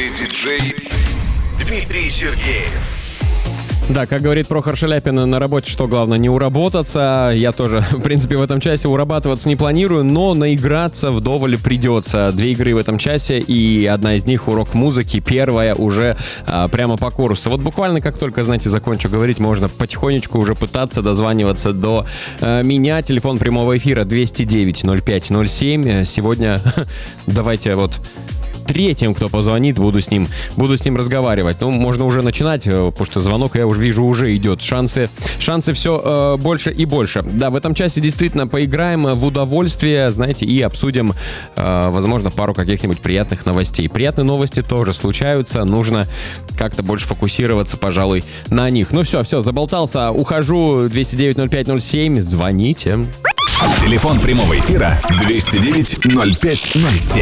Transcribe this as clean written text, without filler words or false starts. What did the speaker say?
диджей Дмитрий Сергеев. Да, как говорит Прохор Шаляпин, на работе что главное, не уработаться. Я тоже, в принципе, в этом часе урабатываться не планирую, но наиграться вдоволь придется. 2 игры в этом часе, и одна из них — урок музыки. Первая уже прямо по курсу. Вот буквально как только, знаете, закончу говорить, можно потихонечку уже пытаться дозваниваться до меня. Телефон прямого эфира 209-05-07. Сегодня давайте вот... третьим, кто позвонит, буду с ним разговаривать. Ну, можно уже начинать, потому что звонок, я уже вижу, уже идет. Шансы все больше и больше. Да, в этом часе действительно поиграем в удовольствие, знаете, и обсудим, возможно, пару каких-нибудь приятных новостей. Приятные новости тоже случаются, нужно как-то больше фокусироваться, пожалуй, на них. Ну все, заболтался, ухожу. 209-05-07, звоните. Телефон прямого эфира 209-05-07.